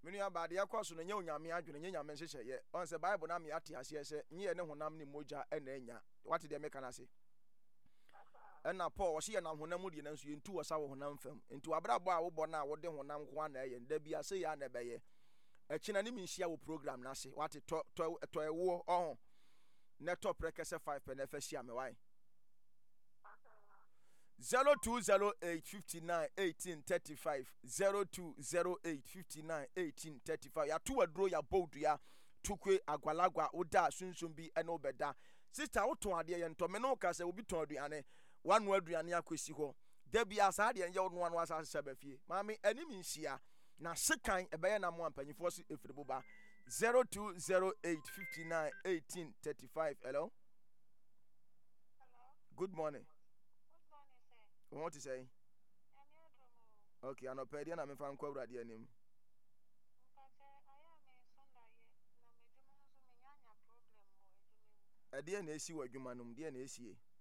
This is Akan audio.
Menu about the course no nya onyame adwene nya nyame nhyehyɛ ye. On say Bible na me ate ase sɛ nye ne honam ne moja ɛna enya. What did they make an say? Ɛna Paul wɔhyɛ na honam mu de na nso yentu wɔsa wɔ honam fam. Nti wabrabɔ a wobɔ na wode honam ko ana ɛyɛ. Da bia sɛ ya na ɛbɛyɛ. Ɛkyina ne minhyia wo program na se. What to ɛwo ɔho. Neto prekese 5 pen efesia me why 0208591835 0208591835 ya to adro ya bold ya tukwe agwalagwa oda sunsun bi ene obeda sister woton ade ye nto me no ka se obi ton aduane wanu aduane akosi ho da bia sa ade ye no anu asa seba fie maami anim nhia na sekan ebeye na mo ampanyifo so efiriboba 0208591835 hello. Good morning. Good morning, sir. What to say? Okay, I know Pedia na me fan kwa urade anim. Ade na esi wadwuma num, de na esi